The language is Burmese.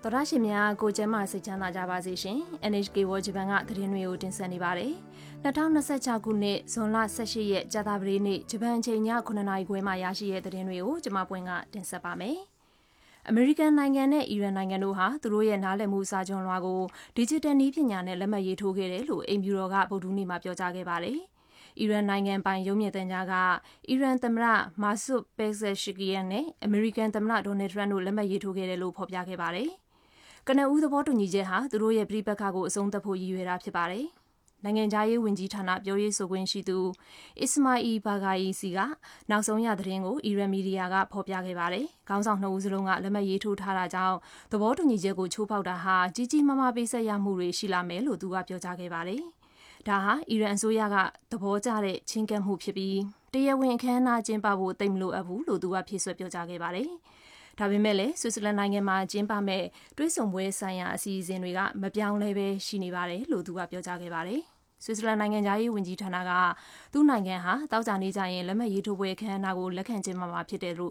တော်ရရှင်များကိုကျမ်းမာစိတ်ချမ်းသာကြပါစေရှင် NHK World Japan ကသတင်းတွေကိုတင်ဆက်နေပါတယ်2026ခုနှစ်ဇွန်လ18ရက်ကြာသပတေးနေ့ဂျပန်အချိန်ည9:00နာရီခွဲမှာရရှိတဲ့သတင်းတွေကိုကျွန်မပွင့်ကတင်ဆက်ပါမယ်အမေရိကန်နိုင်ငံနဲ့အီရန်နိုင်ငံတို့ဟာသူတို့ရဲ့နားလည်မှုစာချုပ်လွှာကို Digital နည်းပညာနဲ့လက်မှတ်ရေးထိုးခဲ့တယ်လို့အိမ်ဖြူတော်ကဗုဒ္ဓဟူးနေ့မှာပြောကြားခဲ့ပါတယ်အီရန်နိုင်ငံပိုင်ရုံးမြင့်သံကြားကအီရန်သမ္မတမာဆုပက်ဇက်ရှကီယန်နဲ့အမေရိကန်သမ္မတဒေါ်နယ်ထရန့်တို့လက်မှတ်ရေးထိုးခဲ့တယ်လို့ဖော်ပြခဲ့ပါတယ်ကနဦးသဘောတူညီချက်ဟာသူတို့ရဲ့ပြည်ပခါကိုအဆုံးသတ်ဖို့ရည်ရွယ်တာဖြစ်ပါတယ်။နိုင်ငံခြားရေးဝန်ကြီးဌာနပြောရေးဆိုခွင့်ရှိသူအစ္စမာအီဘာဂါယီစီကနောက်ဆုံးရသတင်းကိုအီရန်မီဒီယာကဖော်ပြခဲ့ပါတယ်။ခေါင်းဆောင်နှစ်ဦးစလုံးကလက်မှတ်ရေးထိုးထားတာကြောင့်သဘောတူညီချက်ကိုချိုးဖောက်တာဟာကြီးကြီးမားမားပေးဆက်ရမှုတွေရှိလာမယ်လို့သူကပြောကြားခဲ့ပါတယ်။ဒါဟာအီရန်အစိုးရကသဘောကျတဲ့ချင်းကပ်မှုဖြစ်ပြီးတရားဝင်အခမ်းအနားကျင်းပဖို့တိတ်မလိုအပ်ဘူးလို့သူကဖြေဆွပြောကြားခဲ့ပါတယ်။ဒါပေမဲ့လည်းဆွစ်ဇာလန်နိုင်ငံမှာကျင်းပမဲ့တွဲဆုံပွဲဆိုင်ရာအစီအစဉ်တွေကမပြောင်းလဲပဲရှိနေပါတယ်လို့သူကပြောကြားခဲ့ပါတယ်။ဆွစ်ဇာလန်နိုင်ငံသားရေးဝန်ကြီးဌာနကသူ့နိုင်ငံဟာတောက်ကြနေကြရင်လက်မှတ်ရေးထိုးပွဲအခမ်းအနားကိုလက်ခံကျင်းပမှာဖြစ်တယ်လို့